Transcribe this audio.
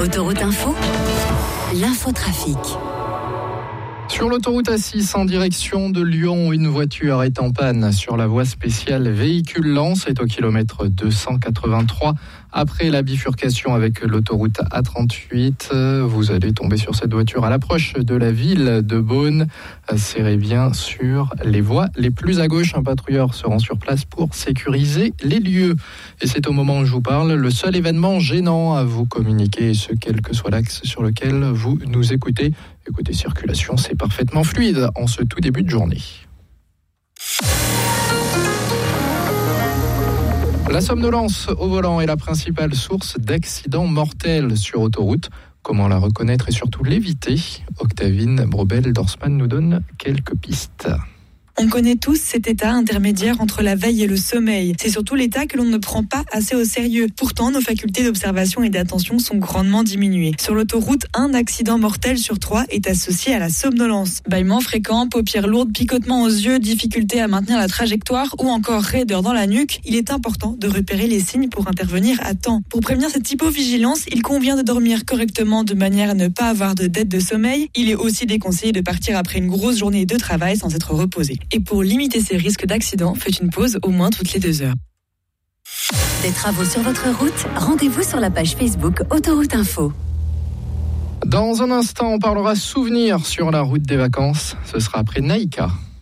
Autoroute Info, l'infotrafic. Sur l'autoroute A6 en direction de Lyon, une voiture est en panne sur la voie spéciale véhicule lent. C'est au kilomètre 283. Après la bifurcation avec l'autoroute A38, vous allez tomber sur cette voiture à l'approche de la ville de Beaune. Serrez bien sur les voies les plus à gauche. Un patrouilleur se rend sur place pour sécuriser les lieux. Et c'est au moment où je vous parle, le seul événement gênant à vous communiquer, et ce quel que soit l'axe sur lequel vous nous écoutez. Écoutez, circulation, c'est parfaitement fluide en ce tout début de journée. La somnolence au volant est la principale source d'accidents mortels sur autoroute. Comment la reconnaître et surtout l'éviter ? Octavine Brobel-Dorsman nous donne quelques pistes. On connaît tous cet état intermédiaire entre la veille et le sommeil. C'est surtout l'état que l'on ne prend pas assez au sérieux. Pourtant, nos facultés d'observation et d'attention sont grandement diminuées. Sur l'autoroute, un accident mortel sur 3 est associé à la somnolence. Bâillements fréquents, paupières lourdes, picotements aux yeux, difficulté à maintenir la trajectoire ou encore raideur dans la nuque. Il est important de repérer les signes pour intervenir à temps. Pour prévenir cette hypovigilance, il convient de dormir correctement de manière à ne pas avoir de dette de sommeil. Il est aussi déconseillé de partir après une grosse journée de travail sans être reposé. Et pour limiter ces risques d'accident, faites une pause au moins toutes les 2 heures. Des travaux sur votre route, rendez-vous sur la page Facebook Autoroute Info. Dans un instant, on parlera souvenirs sur la route des vacances. Ce sera après Naïka.